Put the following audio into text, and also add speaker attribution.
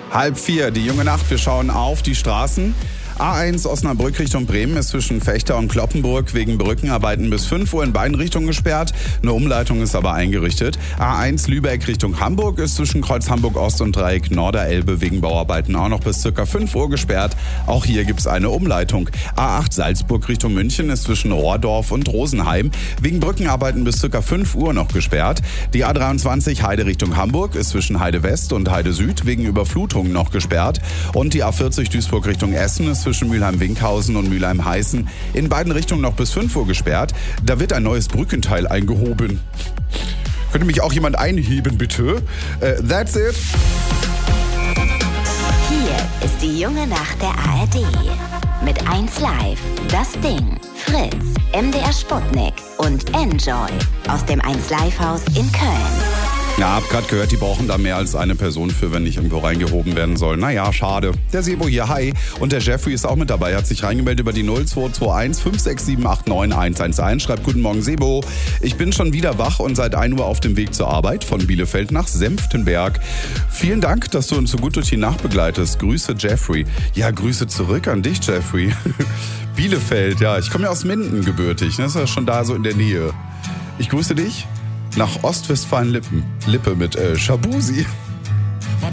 Speaker 1: 3:30, die junge Nacht. Wir schauen auf die Straßen. A1 Osnabrück Richtung Bremen ist zwischen Fechter und Cloppenburg wegen Brückenarbeiten bis 5 Uhr in beiden Richtungen gesperrt. Eine Umleitung ist aber eingerichtet. A1 Lübeck Richtung Hamburg ist zwischen Kreuz Hamburg Ost und Dreieck Norderelbe wegen Bauarbeiten auch noch bis ca. 5 Uhr gesperrt. Auch hier gibt es eine Umleitung. A8 Salzburg Richtung München ist zwischen Rohrdorf und Rosenheim wegen Brückenarbeiten bis ca. 5 Uhr noch gesperrt. Die A23 Heide Richtung Hamburg ist zwischen Heide West und Heide Süd wegen Überflutungen noch gesperrt. Und die A40 Duisburg Richtung Essen ist zwischen Mülheim-Winkhausen und Mülheim-Heißen in beiden Richtungen noch bis 5 Uhr gesperrt. Da wird ein neues Brückenteil eingehoben. Könnte mich auch jemand einheben, bitte? That's it.
Speaker 2: Hier ist die junge Nacht der ARD. Mit 1 Live, Das Ding, Fritz, MDR Sputnik und Enjoy aus dem 1 Live Haus in Köln.
Speaker 1: Ja, hab grad gehört, die brauchen da mehr als eine Person für, wenn nicht irgendwo reingehoben werden soll. Naja, schade. Der Sebo hier, hi. Und der Jeffrey ist auch mit dabei. Hat sich reingemeldet über die 0221 567 89 111. Schreibt: Guten Morgen, Sebo. Ich bin schon wieder wach und seit 1 Uhr auf dem Weg zur Arbeit von Bielefeld nach Senftenberg. Vielen Dank, dass du uns so gut durch die Nacht begleitest. Grüße, Jeffrey. Ja, Grüße zurück an dich, Jeffrey. Bielefeld, ja. Ich komme ja aus Minden gebürtig. Ne? Das ist ja schon da so in der Nähe. Ich grüße dich nach Ostwestfalen-Lippe mit Shabusi.